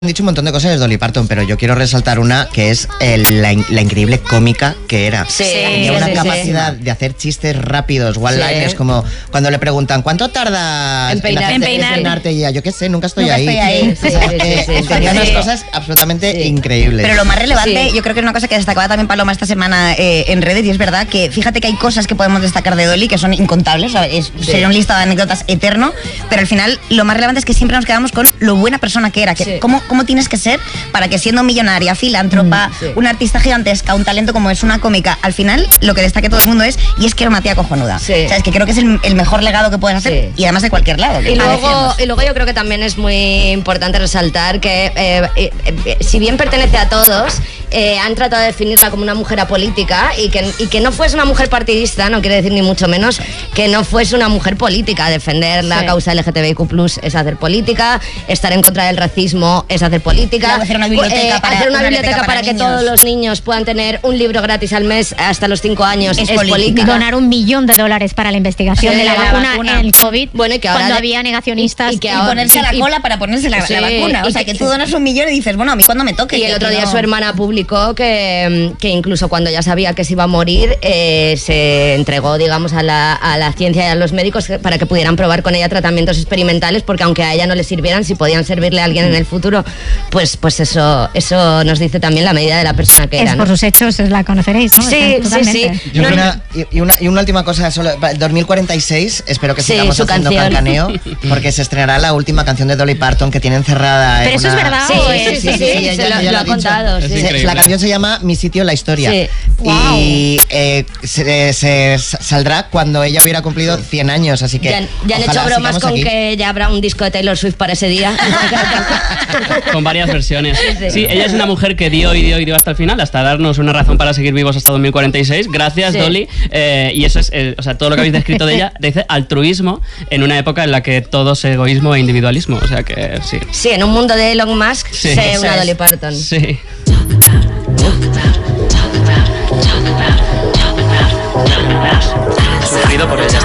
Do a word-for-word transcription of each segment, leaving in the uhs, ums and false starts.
Han dicho un montón de cosas de Dolly Parton, pero yo quiero resaltar una que es el, la, la increíble cómica que era. Sí, Tenía una sí, capacidad sí. de hacer chistes rápidos, one-liners, sí. como cuando le preguntan ¿cuánto tardas en, peinar, en, en peinar? peinarte? Y ella, yo qué sé, nunca estoy nunca ahí. Estoy ahí. O sea, eh, sí, sí, tenía sí, unas sí. cosas absolutamente sí. increíbles. Pero lo más relevante, sí. yo creo que es una cosa que destacaba también Paloma esta semana eh, en redes, y es verdad que fíjate que hay cosas que podemos destacar de Dolly que son incontables, es, sí. sería un listado de anécdotas eterno, pero al final lo más relevante es que siempre nos quedamos con lo buena persona que era, que sí. cómo, cómo tienes que ser para que siendo millonaria, filántropa, mm, sí. una artista gigantesca, un talento como es una cómica, al final lo que destaque todo el mundo es, y es que era una tía cojonuda. Sí. O sea, es que creo que es el, el mejor legado que puedes hacer, sí. y además de cualquier lado. Y luego, y luego yo creo que también es muy importante resaltar que eh, eh, eh, si bien pertenece a todos, eh, han tratado de definirla como una mujer apolítica y que, y que no fuese una mujer partidista, no quiere decir ni mucho menos que no fuese una mujer política. Defender la sí. causa L G T B I Q plus, es hacer política, estar en contra del racismo es hacer política, hacer una biblioteca, eh, para, hacer una una biblioteca para, para que todos los niños puedan tener un libro gratis al mes hasta los cinco años, es, es política. política. Donar un millón de dólares para la investigación sí, de la, la vacuna, vacuna en el COVID, bueno, y que ahora cuando de, había negacionistas. Y, y, que ahora, y ponerse a la cola para ponerse la, sí, la vacuna. O sea, que tú donas un millón y dices, bueno, a mí cuando me toque. Y el otro día no. su hermana publicó que, que incluso cuando ya sabía que se iba a morir, eh, se entregó, digamos, a la, a la ciencia y a los médicos para que pudieran probar con ella tratamientos experimentales, porque aunque a ella no le sirvieran, si podían servirle a alguien en el futuro, pues, pues eso, eso nos dice también la medida de la persona que es era. Es por ¿no? sus hechos, la conoceréis, ¿no? Sí, sí, sí. Y una, y, una, y una última cosa, solo, dos mil cuarenta y seis, espero que sí, sigamos haciendo canción. cancaneo, porque se estrenará la última canción de Dolly Parton que tiene encerrada. Pero en eso una... es verdad. Sí, sí, sí, sí, sí, sí, sí, ella, lo, ella lo ha contado. Sí. Se, la canción se llama Mi sitio en la historia. Sí. Wow. Y eh, se, se saldrá cuando ella hubiera cumplido cien años, así que ya, ya han hecho bromas con aquí. que ya habrá un disco de Taylor Swift para ese día. Con varias versiones. Sí, ella es una mujer que dio y dio y dio hasta el final, hasta darnos una razón para seguir vivos hasta dos mil cuarenta y seis. Gracias, sí. Dolly. Eh, y eso es, eh, o sea, todo lo que habéis descrito de ella dice altruismo en una época en la que todo es egoísmo e individualismo. O sea que sí. Sí, en un mundo de Elon Musk, sí. sé una Dolly Parton. Sí. Sufrido por ella.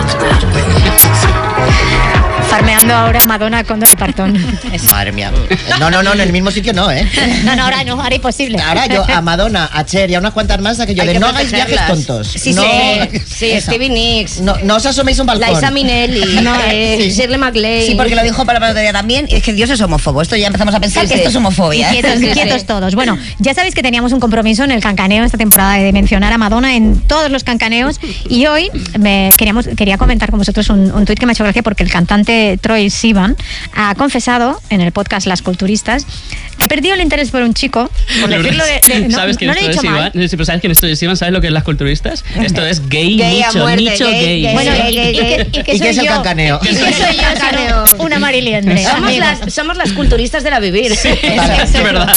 Farmeando ahora Madonna con Dolly Parton. Madre mía. No, no, no, en el mismo sitio no, ¿eh? No, no, ahora no, ahora imposible. Ahora yo a Madonna, a Cher y a unas cuantas más a que yo Hay de que no hagáis viajes tontos. Sí, no, sí, sí, Stevie Nicks. No, no os asoméis un balcón. Liza Minnelli, no, eh, sí. Shirley MacLaine. Sí, porque lo dijo para el otro día también, es que Dios es homófobo. Esto ya empezamos a pensar sí, que sí. esto es homofobia. Y quietos, ¿eh? quietos todos. Bueno, ya sabéis que teníamos un compromiso en el cancaneo esta temporada de mencionar a Madonna en todos los cancaneos, y hoy me queríamos, quería comentar con vosotros un, un tuit que me ha hecho gracia, porque el cantante Troye Sivan ha confesado en el podcast Las Culturistas que perdió el interés por un chico, por decirlo de... de no, ¿Sabes quién no es Troye Sivan? Sí, pero ¿sabes quién es Troye Sivan? ¿Sabes lo que es Las Culturistas? Esto es gay, gay nicho, muerte, nicho gay. gay. gay. Bueno, gay, y, gay, y, gay. y, y, ¿Y qué soy es el yo, cancaneo? ¿Y qué soy yo sino una mariliendre? Somos las, somos las culturistas de la vivir. Sí, es verdad.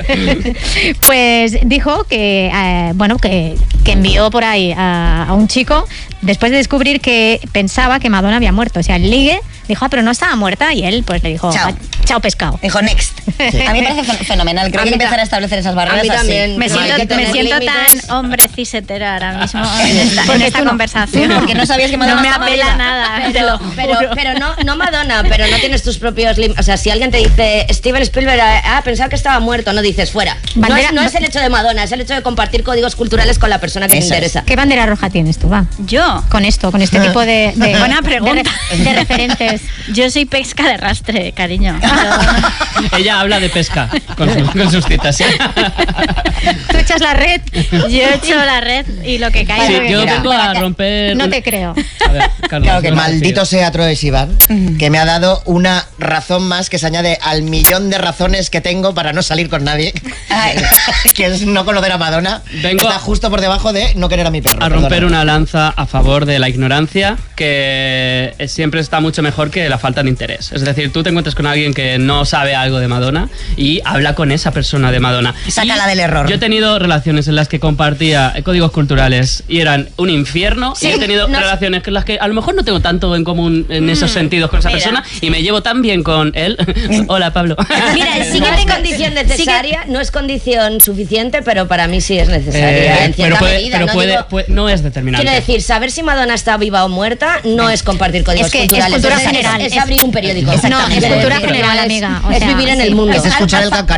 Pues dijo que, eh, bueno, que, que envió por ahí a, a un chico después de descubrir que pensaba que Madonna había muerto. O sea, el ligue dijo, ah, pero no estaba muerta, y él pues le dijo, chao, ah, chao pescado. Dijo, next. Sí. A mí me parece fenomenal. Creo a que empezar a establecer esas barreras. A mí también. Así. Me siento, me siento tan hombre cishetera ahora mismo en esta, en esta conversación. Porque no sabías que Madonna no me estaba apela viva. nada. Pero, pero, pero no, no Madonna, pero no tienes tus propios límites. O sea, si alguien te dice Steven Spielberg, ah, pensaba que estaba muerto, no dices fuera. Bandera, no, es, no es el hecho de Madonna, es el hecho de compartir códigos culturales con la persona que Eso te interesa. es. ¿Qué bandera roja tienes tú, va? Yo. Con esto, con este tipo de, de buena pregunta. De, de referentes. Yo soy pesca de rastre, cariño. Ella habla de pesca con, su, con sus citas. ¿Sí? Tú echas la red. Yo echo la red y lo que cae. Sí, lo que yo cae. vengo a romper. No un... te creo. A ver, Carlos, Claro que no maldito sea Troye Sivan, que me ha dado una razón más que se añade al millón de razones que tengo para no salir con nadie. Ay. Que es no conocer a Madonna. Vengo Está justo por debajo de no querer a mi perro. A romper perdona. una lanza a favor de la ignorancia, que siempre está mucho mejor que la falta de interés. Es decir, tú te encuentras con alguien que no sabe algo de Madonna y habla con esa persona de Madonna. Sácala del error. Yo he tenido relaciones en las que compartía códigos culturales y eran un infierno, Sí, y he tenido no, relaciones en las que a lo mejor no tengo tanto en común en mm, esos sentidos con esa mira, persona, y me llevo tan bien con él. Hola, Pablo. Mira, sí que no es condición necesaria, no es condición suficiente, pero para mí sí es necesaria, Eh, en cierta pero puede, medida. pero no, puede, Digo, puede- no es determinante. quiero decir, saber si Madonna está viva o muerta no es compartir códigos Es que es culturales. cultura es, general. es Es- abrir un periódico. No, es Quiero cultura decir, general, es- amiga. O es sea, vivir en sí. el mundo. Es escuchar el cancaneo.